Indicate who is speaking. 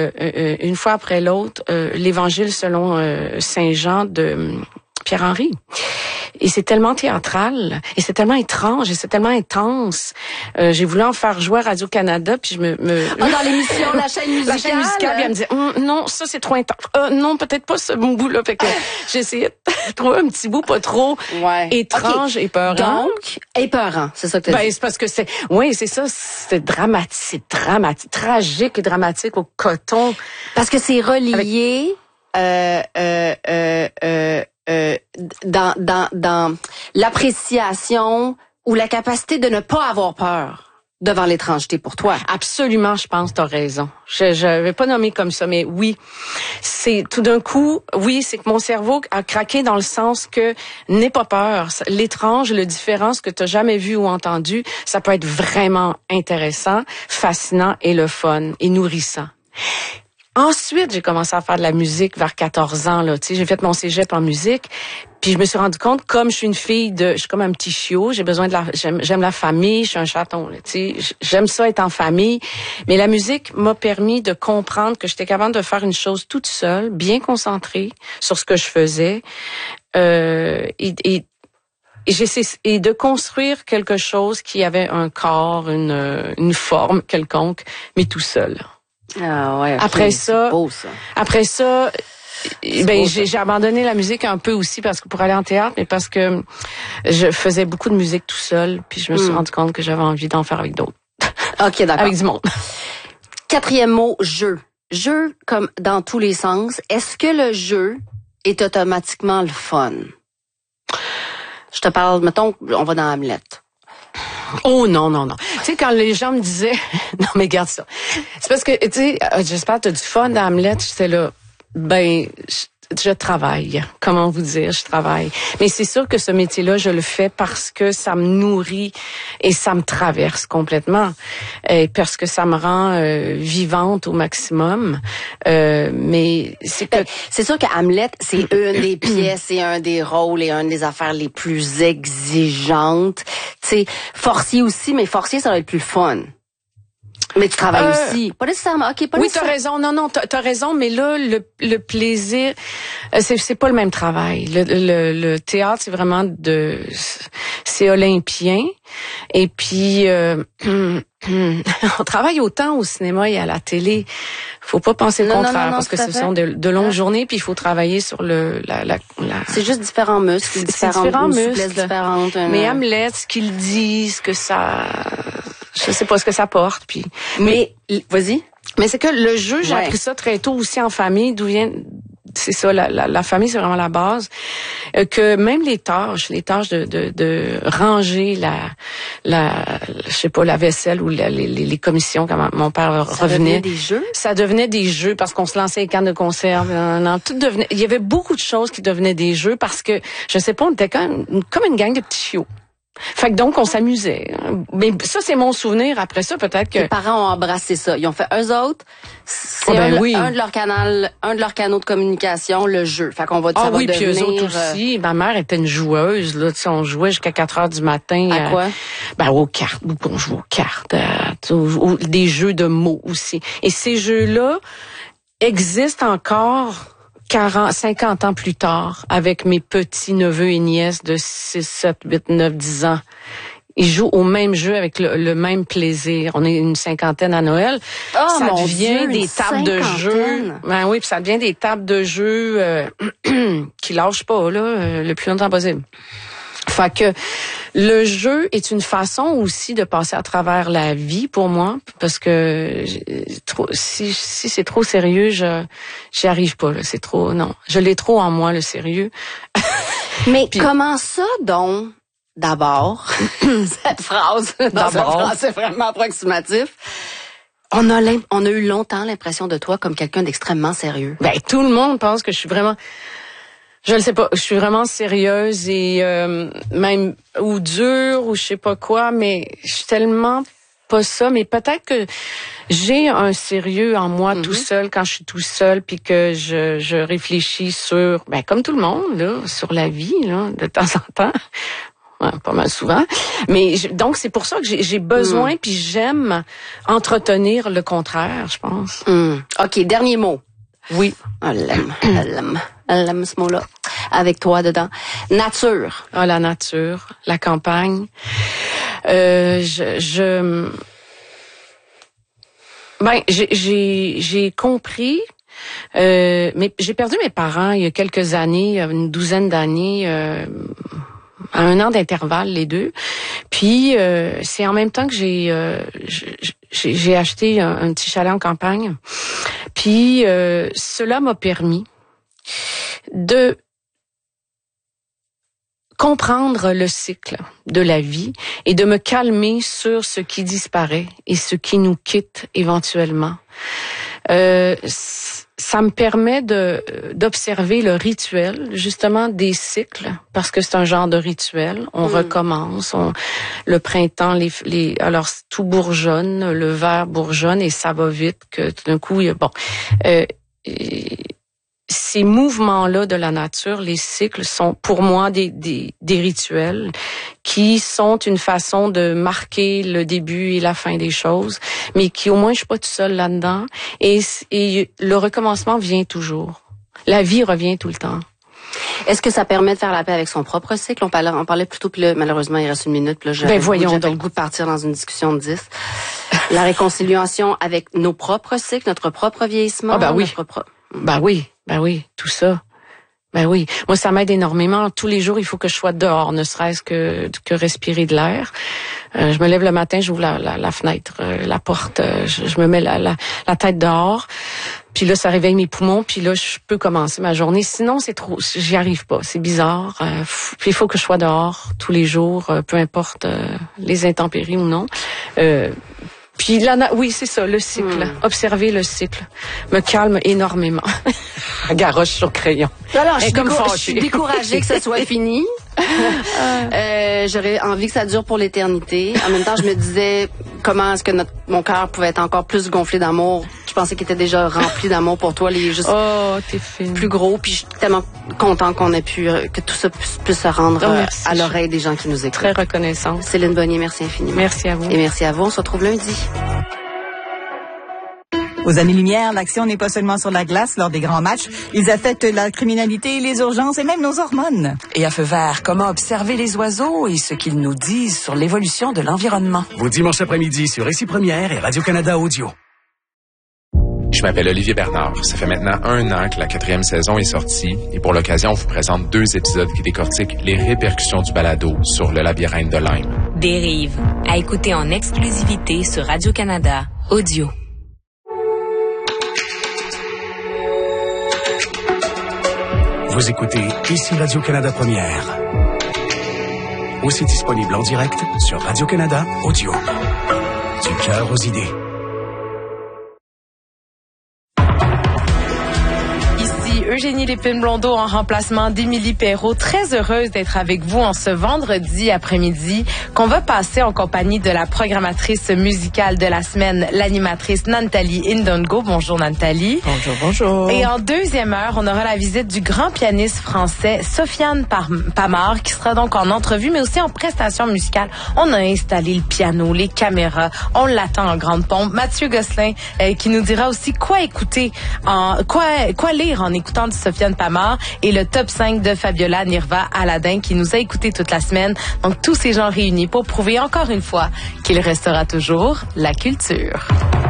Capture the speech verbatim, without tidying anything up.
Speaker 1: euh, euh, une fois après l'autre euh, l'Évangile selon euh, Saint Jean de euh, Pierre-Henri. Et c'est tellement théâtral, et c'est tellement étrange, et c'est tellement intense. Euh, j'ai voulu en faire jouer à Radio-Canada, puis je me... me...
Speaker 2: Oh, dans l'émission La chaîne musicale.
Speaker 1: La chaîne musicale, puis elle me disait, hum, non, ça c'est trop intense. Euh, non, peut-être pas ce bout-là. Fait que j'ai essayé de trouver un petit bout pas trop
Speaker 2: ouais.
Speaker 1: étrange
Speaker 2: okay.
Speaker 1: et peurant.
Speaker 2: Donc, épeurant, c'est ça que tu as
Speaker 1: ben,
Speaker 2: dit.
Speaker 1: c'est parce que c'est... Oui, c'est ça, c'est dramatique, c'est dramatique, tragique et dramatique au coton.
Speaker 2: Parce que c'est relié... Avec... Euh, euh, euh, euh, Euh, dans dans dans l'appréciation ou la capacité de ne pas avoir peur devant l'étrangeté pour toi.
Speaker 1: Absolument, je pense, t'as raison. Je je vais pas nommer comme ça, mais oui, c'est tout d'un coup, oui, c'est que mon cerveau a craqué dans le sens que n'aie pas peur. L'étrange, le différent, ce que t'as jamais vu ou entendu, ça peut être vraiment intéressant, fascinant et le fun et nourrissant. Ensuite, j'ai commencé à faire de la musique vers quatorze ans, là. Tu sais, j'ai fait mon cégep en musique. Puis je me suis rendu compte, comme je suis une fille de, je suis comme un petit chiot, j'ai besoin de la, j'aime, j'aime la famille, je suis un chaton, là, tu sais, j'aime ça être en famille. Mais la musique m'a permis de comprendre que j'étais capable de faire une chose toute seule, bien concentrée sur ce que je faisais, euh, et, et Et, j'essaie, et de construire quelque chose qui avait un corps, une, une forme quelconque, mais tout seul.
Speaker 2: Ah ouais. Okay.
Speaker 1: Après ça,
Speaker 2: c'est beau, ça.
Speaker 1: après ça,
Speaker 2: c'est
Speaker 1: ben
Speaker 2: beau,
Speaker 1: j'ai,
Speaker 2: ça.
Speaker 1: j'ai abandonné la musique un peu aussi parce que pour aller en théâtre, mais parce que je faisais beaucoup de musique tout seul, puis je me suis
Speaker 2: mm.
Speaker 1: rendu compte que j'avais envie d'en faire avec d'autres.
Speaker 2: Ok, d'accord.
Speaker 1: Avec du monde.
Speaker 2: Quatrième mot, jeu. Jeu comme dans tous les sens. Est-ce que le jeu est automatiquement le fun? Je te parle, mettons, on va dans Hamlet.
Speaker 1: Oh non, non, non. Tu sais, quand les gens me disaient... non, mais garde ça. C'est parce que, tu sais, j'espère que tu as du fun dans Hamlet. J'étais là, ben... Je, je travaille. Comment vous dire? Je travaille. Mais c'est sûr que ce métier-là, je le fais parce que ça me nourrit et ça me traverse complètement. Et parce que ça me rend euh, vivante au maximum. Euh, mais c'est que...
Speaker 2: Ben, c'est sûr que Hamlet, c'est une des pièces et un des rôles et une des affaires les plus exigeantes. Tu sais, Forcier aussi, mais Forcier, ça va être plus fun. Mais tu travailles euh, aussi. Pas nécessairement. OK, pas
Speaker 1: oui,
Speaker 2: nécessairement.
Speaker 1: t'as raison. Non, non, t'as, t'as raison. Mais là, le, le plaisir, c'est, c'est pas le même travail. Le, le, le théâtre, c'est vraiment de, c'est olympien. Et puis, euh, on travaille autant au cinéma et à la télé. Faut pas penser le
Speaker 2: non,
Speaker 1: contraire
Speaker 2: non, non,
Speaker 1: parce que ce fait. sont de, de longues ouais. journées. Puis il faut travailler sur le, la, la, la...
Speaker 2: C'est juste différents muscles,
Speaker 1: c'est,
Speaker 2: différentes,
Speaker 1: c'est différents
Speaker 2: muscles,
Speaker 1: muscles.
Speaker 2: différentes. Euh...
Speaker 1: Mais Hamlet, ce qu'il dit, ce que ça, je sais pas ce que ça porte. Puis,
Speaker 2: mais, mais vas-y.
Speaker 1: Mais c'est que le jeu, j'ai
Speaker 2: ouais.
Speaker 1: appris ça très tôt aussi en famille, d'où vient, c'est ça, la, la, la famille, c'est vraiment la base. Euh, que même les tâches, les tâches de, de, de ranger la, la, je sais pas, la vaisselle ou la, les, les commissions quand mon père
Speaker 2: ça
Speaker 1: revenait.
Speaker 2: Ça devenait des jeux?
Speaker 1: Ça devenait des jeux parce qu'on se lançait les cannes de conserve. Non, non, tout devenait, il y avait beaucoup de choses qui devenaient des jeux parce que, je sais pas, on était comme, comme une gang de petits chiots. Fait que donc, on s'amusait. Mais ça, c'est mon souvenir. Après ça, peut-être que...
Speaker 2: Les parents ont embrassé ça. Ils ont fait, eux autres, c'est
Speaker 1: oh ben
Speaker 2: un,
Speaker 1: oui.
Speaker 2: un de leurs canaux, un de leurs canaux de communication, le jeu. Fait qu'on va,
Speaker 1: ah
Speaker 2: ça
Speaker 1: oui,
Speaker 2: va
Speaker 1: puis
Speaker 2: devenir...
Speaker 1: eux autres aussi. Ma mère était une joueuse, là. Tu sais, on jouait jusqu'à quatre heures du matin.
Speaker 2: À
Speaker 1: euh,
Speaker 2: quoi?
Speaker 1: Ben, aux cartes. On jouait aux cartes. Euh, aux, aux, des jeux de mots aussi. Et ces jeux-là existent encore... quarante, cinquante ans plus tard, avec mes petits neveux et nièces de six, sept, huit, neuf, dix ans. Ils jouent au même jeu avec le, le même plaisir. On est une cinquantaine à Noël.
Speaker 2: Oh,
Speaker 1: ça
Speaker 2: mon
Speaker 1: devient
Speaker 2: Dieu,
Speaker 1: des tables de jeu. Ben oui, puis ça devient des tables de jeu euh, qui lâchent pas là, euh, le plus longtemps possible. Fait que le jeu est une façon aussi de passer à travers la vie pour moi, parce que trop, si, si c'est trop sérieux, je j'y arrive pas. Là. C'est trop, non, je l'ai trop en moi le sérieux.
Speaker 2: Mais
Speaker 1: Puis,
Speaker 2: comment ça donc? D'abord, cette phrase, d'abord, cette phrase, c'est vraiment approximatif. On a on a eu longtemps l'impression de toi comme quelqu'un d'extrêmement sérieux.
Speaker 1: Ben tout le monde pense que je suis vraiment. Je le sais pas, je suis vraiment sérieuse et euh, même ou dure ou je sais pas quoi, mais je suis tellement pas ça. Mais peut-être que j'ai un sérieux en moi mm-hmm. tout seul quand je suis tout seul, puis que je, je réfléchis sur, ben comme tout le monde là, sur la vie là, de temps en temps. Ouais, pas mal souvent. Mais je, donc, c'est pour ça que j'ai, j'ai besoin, mm. puis j'aime entretenir le contraire, je pense.
Speaker 2: Mm. OK, dernier mot.
Speaker 1: Oui.
Speaker 2: Elle l'aime, elle l'aime, elle l'aime ce mot-là. Avec toi dedans. Nature.
Speaker 1: Ah, la nature, la campagne. Euh, je... je... Ben, j'ai, j'ai, j'ai compris... Euh, mais j'ai perdu mes parents il y a quelques années, une douzaine d'années... Euh, à un an d'intervalle, les deux. Puis, euh, c'est en même temps que j'ai euh, j'ai, j'ai acheté un, un petit chalet en campagne. Puis, euh, cela m'a permis de comprendre le cycle de la vie et de me calmer sur ce qui disparaît et ce qui nous quitte éventuellement. Euh, ça me permet de d'observer le rituel, justement, des cycles, parce que c'est un genre de rituel. On mmh. recommence, on, le printemps, les, les, alors tout bourgeonne, le vert bourgeonne et ça va vite que tout d'un coup, il y a, bon, euh, et, ces mouvements-là de la nature, les cycles, sont pour moi des, des, des rituels qui sont une façon de marquer le début et la fin des choses, mais qui au moins je suis pas toute seule là-dedans. Et, et le recommencement vient toujours. La vie revient tout le temps.
Speaker 2: Est-ce que ça permet de faire la paix avec son propre cycle? On parlait, on parlait plutôt, puis là, malheureusement, il reste une minute. Puis là, j'avais,
Speaker 1: ben voyons
Speaker 2: j'avais
Speaker 1: donc.
Speaker 2: le goût de partir dans une discussion de dix. La réconciliation avec nos propres cycles, notre propre vieillissement.
Speaker 1: Ah ben oui.
Speaker 2: Notre propre...
Speaker 1: Ben oui, ben oui, tout ça. Ben oui, moi ça m'aide énormément. Tous les jours, il faut que je sois dehors, ne serait-ce que que respirer de l'air. Euh, je me lève le matin, j'ouvre la, la, la fenêtre, euh, la porte, euh, je, je me mets la, la, la tête dehors. Puis là, ça réveille mes poumons, puis là, je peux commencer ma journée. Sinon, c'est trop, j'y arrive pas, c'est bizarre. Euh, puis il faut que je sois dehors tous les jours, euh, peu importe euh, les intempéries ou non. Euh, Puis là, oui, c'est ça, le cycle. Hmm. Observer le cycle me calme énormément. Garoche sur crayon.
Speaker 2: Alors, je suis, décour- je suis découragée que ça soit fini. euh, j'aurais envie que ça dure pour l'éternité. En même temps, je me disais comment est-ce que notre, mon cœur pouvait être encore plus gonflé d'amour. Je pensais qu'il était déjà rempli d'amour pour toi. Les juste
Speaker 1: oh, t'es fine.
Speaker 2: Plus gros. Puis je suis tellement contente qu'on ait pu, que tout ça puisse, puisse se rendre oh, merci, à l'oreille des gens qui nous écoutent.
Speaker 1: Très reconnaissante.
Speaker 2: Céline Bonnier, merci infiniment.
Speaker 1: Merci à vous.
Speaker 2: Et merci à vous. On se retrouve lundi.
Speaker 3: Aux Années-Lumière, l'action n'est pas seulement sur la glace lors des grands matchs. Ils affectent la criminalité, les urgences et même nos hormones.
Speaker 4: Et à feu vert, comment observer les oiseaux et ce qu'ils nous disent sur l'évolution de l'environnement.
Speaker 5: Vos dimanches après-midi sur Ici Première et Radio-Canada Audio.
Speaker 6: Je m'appelle Olivier Bernard. Ça fait maintenant un an que la quatrième saison est sortie et pour l'occasion, on vous présente deux épisodes qui décortiquent les répercussions du balado sur le labyrinthe de Lyme.
Speaker 7: Dérive, à écouter en exclusivité sur Radio-Canada Audio.
Speaker 5: Vous écoutez Ici Radio-Canada Première. Aussi disponible en direct sur Radio-Canada Audio. Du cœur aux idées.
Speaker 8: Eugénie Lépine-Blondeau en remplacement d'Émilie Perrault. Très heureuse d'être avec vous en ce vendredi après-midi qu'on va passer en compagnie de la programmatrice musicale de la semaine, l'animatrice Nantali Indongo. Bonjour Nantali.
Speaker 1: Bonjour, bonjour.
Speaker 8: Et en deuxième heure, on aura la visite du grand pianiste français Sofiane Pamart qui sera donc en entrevue mais aussi en prestation musicale. On a installé le piano, les caméras, on l'attend en grande pompe. Mathieu Gosselin euh, qui nous dira aussi quoi écouter, en quoi, quoi lire en écoutant de Sofiane Pamart et le top cinq de Fabiola Nirva Aladin qui nous a écoutés toute la semaine. Donc tous ces gens réunis pour prouver encore une fois qu'il restera toujours la culture.